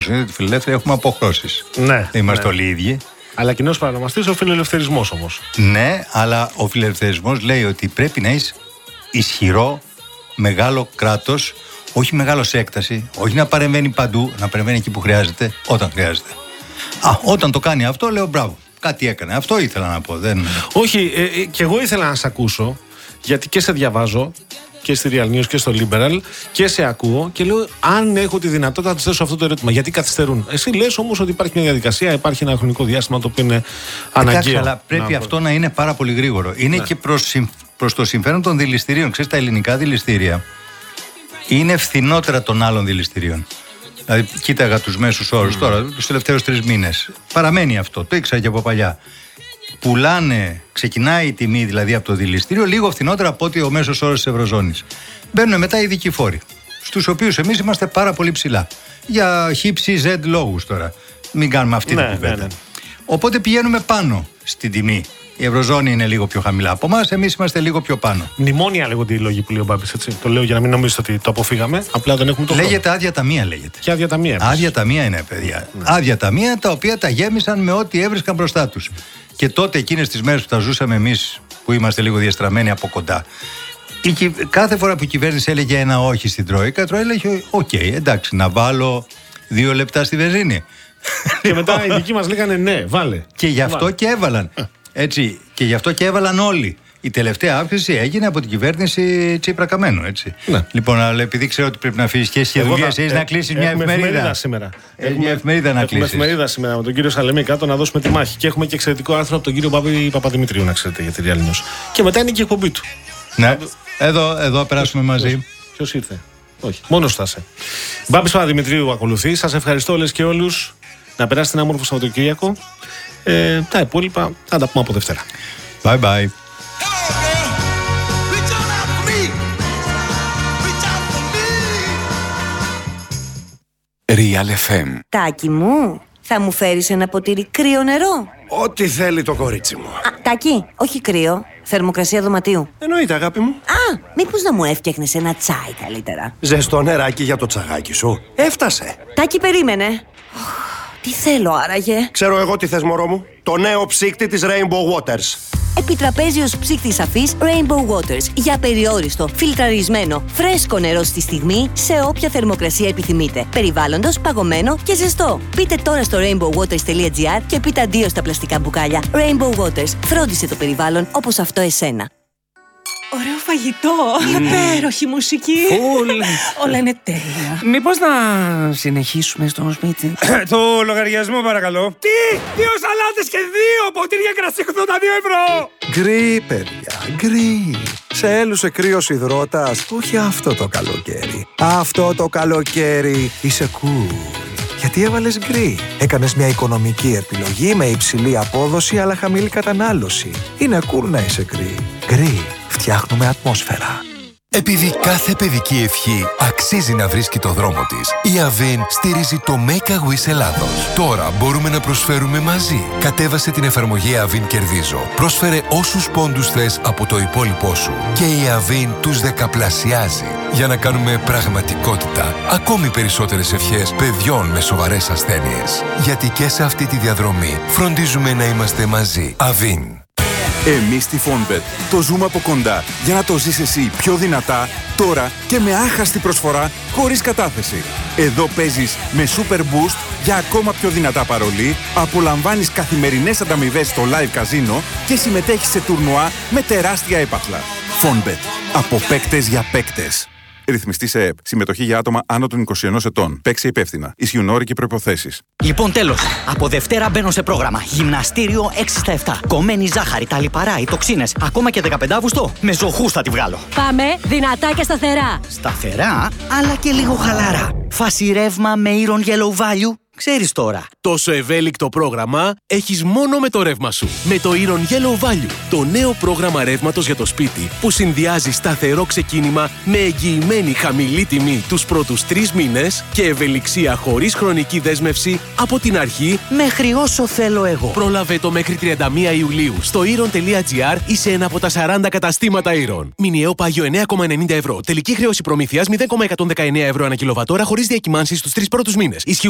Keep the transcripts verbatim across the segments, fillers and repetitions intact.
είναι ότι οι φιλελεύθεροι έχουμε αποχρώσεις. Ναι. Δεν είμαστε ναι. όλοι οι ίδιοι. Αλλά κοινός παρανομαστής ο φιλελευθερισμός όμως. Ναι, αλλά ο φιλελευθερισμός λέει ότι πρέπει να είσαι ισχυρό, μεγάλο κράτος, όχι μεγάλο σε έκταση, όχι να παρεμβαίνει παντού, να παρεμβαίνει εκεί που χρειάζεται, όταν χρειάζεται. Α, όταν το κάνει αυτό, λέω μπράβο. Κάτι έκανε. Αυτό ήθελα να πω. Δεν... Όχι, ε, ε, και εγώ ήθελα να σε ακούσω, γιατί και σε διαβάζω και στη Real News και στο Liberal και σε ακούω και λέω αν έχω τη δυνατότητα να τη θέσω αυτό το ερώτημα. Γιατί καθυστερούν. Εσύ λες όμως ότι υπάρχει μια διαδικασία, υπάρχει ένα χρονικό διάστημα το οποίο είναι αναγκαίο. Εντάξει, αλλά πρέπει να... αυτό να είναι πάρα πολύ γρήγορο. Είναι ναι. και προς, προς το συμφέρον των δηληστηρίων. Ξέρεις, τα ελληνικά δηληστήρια είναι φθηνότερα των άλλων δηληστηρίων. Δηλαδή, κοίταγα τους μέσους όρους mm. τώρα, τους τελευταίους τρεις μήνες. Παραμένει αυτό, το ήξερα και από παλιά. Πουλάνε, ξεκινάει η τιμή δηλαδή από το δηληστήριο λίγο φθηνότερα από ότι ο μέσος όρος της Ευρωζώνης. Μπαίνουν μετά οι ειδικοί φόροι, στους οποίους εμείς είμαστε πάρα πολύ ψηλά. Για χύψη Z λόγους τώρα. Μην κάνουμε αυτή ναι, την κουβέντα. Ναι, ναι. Οπότε πηγαίνουμε πάνω στην τιμή. Η Ευρωζώνη είναι λίγο πιο χαμηλά από εμάς, εμείς είμαστε λίγο πιο πάνω. Μνημόνια λέγω τη λόγη που λέει ο Μπάμπης, έτσι. Το λέω για να μην νομίζετε ότι το αποφύγαμε. Απλά δεν έχουμε το χρόνο. Λέγεται άδεια ταμεία, λέγεται. Και άδεια ταμεία. Άδεια ταμεία είναι, παιδιά. Ναι. Άδεια ταμεία τα οποία τα γέμισαν με ό,τι έβρισκαν μπροστά τους. Και τότε, εκείνες τις μέρες που τα ζούσαμε εμείς, που είμαστε λίγο διαστραμμένοι από κοντά, η, κάθε φορά που η κυβέρνηση έλεγε ένα όχι στην Τρόικα, η Τρόικα έλεγε: Οκ, okay, εντάξει, να βάλω δύο λεπτά στη βενζίνη. Και μετά οι δικοί μας λέγανε ναι, βάλε. Και γι' αυτό βάλε. Και έβαλαν. Έτσι, και γι' αυτό και έβαλαν όλοι. Η τελευταία αύξηση έγινε από την κυβέρνηση Τσίπρα Καμένου, έτσι. Ναι. Λοιπόν, αλλά επειδή ξέρω ότι πρέπει να αφήσεις και εσύ δουλειές, έχεις ε, να κλείσεις μια εφημερίδα. εφημερίδα σήμερα. Έχουμε μια εφημερίδα να κλείσεις. Έχουμε εφημερίδα σήμερα με τον κύριο Σαλεμή κάτω να δώσουμε τη μάχη. Και έχουμε και εξαιρετικό άρθρο από τον κύριο Μπάμπη Παπαδημητρίου, να ξέρετε, για τη Real News. Και μετά είναι και η εκπομπή του. Ναι, εδώ, εδώ περάσουμε μαζί. Ποιος ήρθε? Όχι, μόνος θα είσαι. Μπάμπης Παπαδημητρίου ακολουθεί. Σας ευχαριστώ όλες και όλους. Να περάσετε ένα όμορφο Σαββατοκύριακο. Ε, τα υπόλοιπα θα τα πούμε από Δευτέρα. Bye bye. Real εφ εμ. Τάκη μου, θα μου φέρεις ένα ποτήρι κρύο νερό? Ό,τι θέλει το κορίτσι μου. Α, Τάκη, όχι κρύο, θερμοκρασία δωματίου. Εννοείται, αγάπη μου. Α, μήπως να μου έφτιαχνες ένα τσάι καλύτερα? Ζεστό νεράκι για το τσαγάκι σου. Έφτασε. Τάκη, περίμενε. Τι θέλω άραγε? Ξέρω εγώ τι θες, μωρό μου. Το νέο ψύκτη της Rainbow Waters. Επιτραπέζιος ψύκτης αφής Rainbow Waters. Για περιόριστο, φιλτραρισμένο, φρέσκο νερό στη στιγμή, σε όποια θερμοκρασία επιθυμείτε. Περιβάλλοντος, παγωμένο και ζεστό. Πείτε τώρα στο rainbow waters τελεία gr και πείτε αντίο στα πλαστικά μπουκάλια. Rainbow Waters. Φρόντισε το περιβάλλον όπως αυτό εσένα. Ωραίο φαγητό, mm. υπέροχη μουσική. Φουλ. Όλα είναι τέλεια. Μήπως να συνεχίσουμε στο σπίτι? Το λογαριασμό παρακαλώ. Τι, δύο σαλάτες και δύο ποτήρια κρασί ογδόντα δύο ευρώ. Γκρι, παιδιά, γκρι. Σε έλουσε κρύος υδρότας, όχι αυτό το καλοκαίρι. Αυτό το καλοκαίρι είσαι cool. Γιατί έβαλες γκρι. Έκανες μια οικονομική επιλογή με υψηλή απόδοση αλλά χαμηλή κατανάλωση. Είναι cool να είσαι γκρι. Γκρι. Φτιάχνουμε ατμόσφαιρα. Επειδή κάθε παιδική ευχή αξίζει να βρίσκει το δρόμο της, η Avin στηρίζει το Make a Wish Ελλάδος. Τώρα μπορούμε να προσφέρουμε μαζί. Κατέβασε την εφαρμογή Avin Κερδίζω. Πρόσφερε όσους πόντους θες από το υπόλοιπό σου. Και η Avin τους δεκαπλασιάζει. Για να κάνουμε πραγματικότητα ακόμη περισσότερες ευχές παιδιών με σοβαρές ασθένειες. Γιατί και σε αυτή τη διαδρομή φροντίζουμε να είμαστε μαζί. Avin. Εμείς στη Fonbet το ζούμε από κοντά για να το ζεις εσύ πιο δυνατά, τώρα και με άχαστη προσφορά χωρίς κατάθεση. Εδώ παίζεις με Super Boost για ακόμα πιο δυνατά παρολί, απολαμβάνεις καθημερινές ανταμοιβές στο live καζίνο και συμμετέχεις σε τουρνουά με τεράστια έπαθλα. Fonbet. Από παίκτες για παίκτες. Ρυθμιστή σε ΕΕΠ. Συμμετοχή για άτομα άνω των είκοσι ενός ετών. Παίξε υπεύθυνα. Ισχύουν όροι και προϋποθέσεις. Λοιπόν, τέλος. Από Δευτέρα μπαίνω σε πρόγραμμα. Γυμναστήριο έξι στα επτά. Κομμένη ζάχαρη, τα λιπαρά, οι τοξίνες. Ακόμα και δεκαπέντε Αυγούστου. Με ζωχούς θα τη βγάλω. Πάμε δυνατά και σταθερά. Σταθερά, αλλά και λίγο χαλαρά. Φάση ρεύμα με Iron Yellow Value. Ξέρεις τώρα. Τόσο ευέλικτο πρόγραμμα έχεις μόνο με το ρεύμα σου. Με το Iron Yellow Value, το νέο πρόγραμμα ρεύματος για το σπίτι που συνδυάζει σταθερό ξεκίνημα με εγγυημένη χαμηλή τιμή τους πρώτους τρεις μήνες και ευελιξία χωρίς χρονική δέσμευση από την αρχή μέχρι όσο θέλω εγώ. Πρόλαβε το μέχρι τριάντα μία Ιουλίου στο iron τελεία gr ή σε ένα από τα σαράντα καταστήματα Iron. Μηνιαίο πάγιο εννέα κόμμα ενενήντα ευρώ. Τελική χρέωση προμήθειας μηδέν κόμμα εκατόν δεκαεννέα ευρώ ανά κιλοβατόρα χωρίς διακυμάνσεις στους τρεις πρώτους μήνες. Ισχύουν όροι και προϋποθέσεις.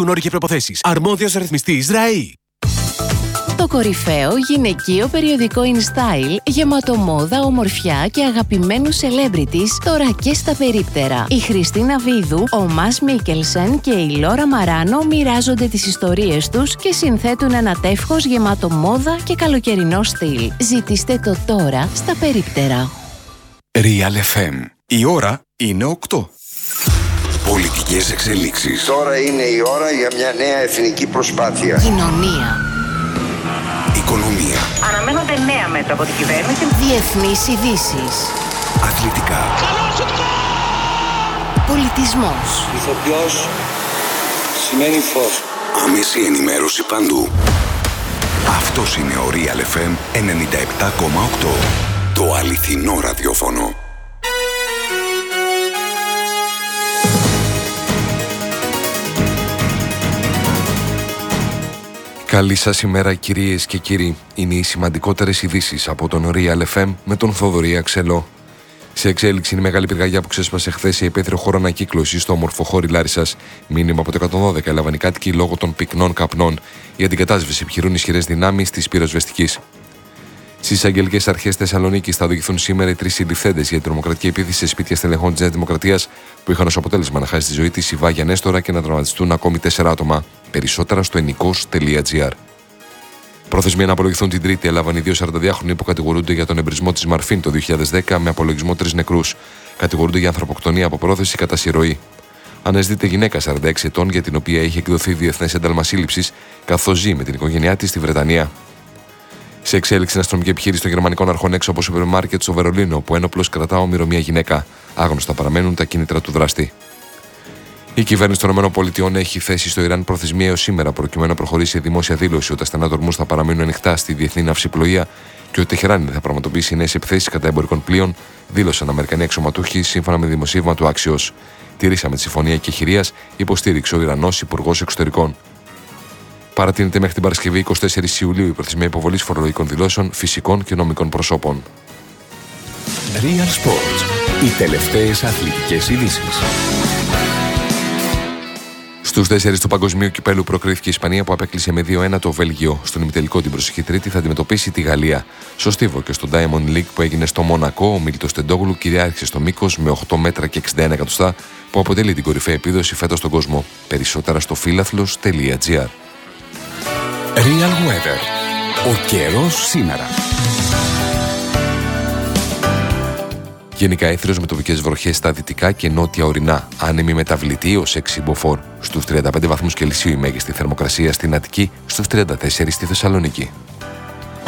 Υποθέσεις. Αρμόδιος ρυθμιστής ΡΑΗ. Το κορυφαίο γυναικείο περιοδικό InStyle, γεμάτο μόδα, ομορφιά και αγαπημένους celebrities, τώρα και στα περίπτερα. Η Χριστίνα Βίδου, ο Μας Μίκελσεν και η Λόρα Μαράνο μοιράζονται τις ιστορίες τους και συνθέτουν ένα τεύχος γεμάτο μόδα και καλοκαιρινό στυλ. Ζητήστε το τώρα στα περίπτερα. Real εφ εμ. Η ώρα είναι οκτώ. Πολιτικές εξελίξεις. Τώρα είναι η ώρα για μια νέα εθνική προσπάθεια. Κοινωνία. Οικονομία. Αναμένονται νέα μέτρα από την κυβέρνηση. Διεθνείς ειδήσεις. Αθλητικά. Πολιτισμός. Ηθοποιός σημαίνει φως. Άμεση ενημέρωση παντού. Αυτός είναι ο Real εφ εμ ενενήντα επτά κόμμα οκτώ. Το αληθινό ραδιόφωνο. Καλή σας ημέρα κυρίες και κύριοι. Είναι οι σημαντικότερες ειδήσεις από τον Real εφ εμ με τον Θοδωρή Αξελό. Σε εξέλιξη είναι η μεγάλη πυρκαγιά που ξέσπασε χθες σε υπαίθριο χώρο ανακύκλωση στο όμορφο χώρι Λάρισσας. Μήνυμα από το εκατόν δώδεκα έλαβαν οι κάτοικοι λόγω των πυκνών καπνών. Για την κατάσβεση επιχειρούν ισχυρές δυνάμεις της πυροσβεστικής. Στις αγγελικές αρχές Θεσσαλονίκης θα οδηγηθούν σήμερα οι τρεις συλληφθέντες για την τρομοκρατική επίθεση σε σπίτια στελεχών της Νέας Δημοκρατίας που είχαν ως αποτέλεσμα να χάσει τη ζωή της η Βάγια Νέστορα και να τραυματιστούν ακόμη τέσσερα άτομα. Περισσότερα στο ενικός τελεία τζι άρ. Προθεσμία να απολογηθούν την Τρίτη έλαβαν οι δύο σαρανταδυάχρονοι που κατηγορούνται για τον εμπρισμό της Μαρφίν το δύο χιλιάδες δέκα με απολογισμό τρεις νεκρούς. Κατηγορούνται για ανθρωποκτονία από πρόθεση κατά συρροή. Αναζητείται γυναίκα σαράντα έξι ετών για την οποία είχε εκδοθεί διεθνές ένταλμα σύλληψης καθώς ζει με την οικογένειά της στη Βρετανία. Σε εξέλιξη, είναι αστυνομική επιχείρηση των γερμανικών αρχών έξω από σούπερ μάρκετ στο Βερολίνο, που ένοπλος κρατά όμηρο μια γυναίκα. Άγνωστα παραμένουν τα κίνητρα του δράστη. Η κυβέρνηση των ΗΠΑ έχει θέσει στο Ιράν προθεσμία έως σήμερα προκειμένου να προχωρήσει σε δημόσια δήλωση ότι τα στενά του ορμούς θα παραμείνουν ανοιχτά στη διεθνή ναυσιπλοεία και ότι η Τεχεράνη θα πραγματοποιήσει νέες επιθέσεις κατά εμπορικών πλοίων, δήλωσαν Αμερικανοί αξιωματούχοι σύμφωνα με δημοσίευμα του Axios. Τηρήσαμε τη συμφωνία κεχηρίας, υποστήριξε ο Ιρανός Υπουργός Εξωτερικών. Παρατείνεται μέχρι την Παρασκευή εικοστή τέταρτη Ιουλίου η προθεσμία υποβολής φορολογικών δηλώσεων φυσικών και νομικών προσώπων. Real Sports. Οι τελευταίες αθλητικές ειδήσεις. Στους τέσσερις του Παγκοσμίου Κυπέλου προκρίθηκε η Ισπανία που απέκλεισε με δύο ένα το Βέλγιο. Στον ημιτελικό την προσεχή Τρίτη θα αντιμετωπίσει τη Γαλλία. Στο Στίβο και στο Diamond League που έγινε στο Μονακό, ο Μίλτος Τεντόγλου κυριάρχησε στο μήκος με οκτώ μέτρα και εξήντα ένα εκατοστά που αποτελεί την κορυφαία επίδοση φέτος στον κόσμο. Περισσότερα στο φίλαθλος τελεία τζι άρ. Real Weather. Ο καιρός σήμερα. Γενικά έθριος με τοπικές βροχές στα δυτικά και νότια ορεινά. Άνεμη μεταβλητή ως έξι μποφόρ. Στους τριάντα πέντε βαθμούς Κελσίου η μέγιστη θερμοκρασία στην Αττική, στους τριάντα τέσσερα στη Θεσσαλονίκη.